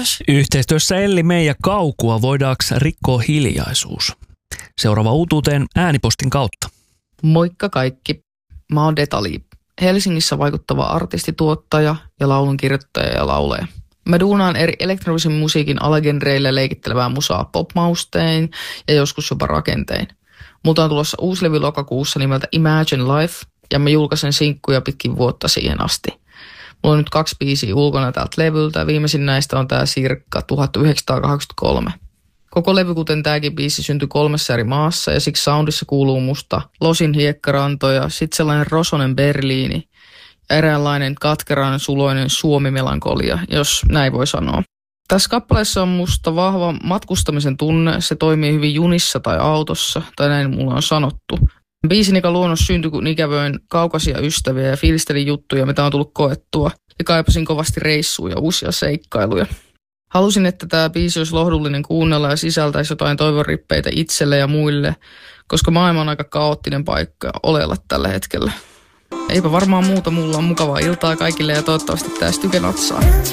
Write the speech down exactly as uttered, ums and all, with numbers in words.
Yhteistyössä Elli May ja Kaukua voidaanko rikkoa hiljaisuus? Seuraava uutuuteen äänipostin kautta. Moikka kaikki. Mä oon Detali. Helsingissä vaikuttava artisti, tuottaja ja laulunkirjoittaja ja lauleja. Mä duunaan eri elektronisen musiikin alagenreille leikittelevää musaa popmaustein ja joskus jopa rakentein. Multa on tulossa uusi levy lokakuussa nimeltä Imagine Life ja mä julkaisen sinkkuja pitkin vuotta siihen asti. Mulla on nyt kaksi biisiä ulkona täältä levyltä. Viimeisin näistä on tää Sirkka tuhatyhdeksänsataakahdeksankymmentäkolme. Koko levy, kuten tääkin biisi, syntyi kolmessa eri maassa ja siksi soundissa kuuluu musta Losin hiekkarantoja, sit sellainen rosonen Berliini ja eräänlainen katkeran suloinen suomimelankolia, jos näin voi sanoa. Tässä kappaleessa on musta vahva matkustamisen tunne, se toimii hyvin junissa tai autossa, tai näin mulla on sanottu. Biisin eka luonnos syntyi, kun ikävöin kaukaisia ystäviä ja fiilistelin juttuja, mitä on tullut koettua, ja kaipasin kovasti reissuja ja uusia seikkailuja. Halusin, että tämä biisi olisi lohdullinen kuunnella ja sisältäisi jotain toivonrippeitä itselle ja muille, koska maailma on aika kaoottinen paikka olella tällä hetkellä. Eipä varmaan muuta, mulla on mukavaa iltaa kaikille ja toivottavasti tää styke natsaa.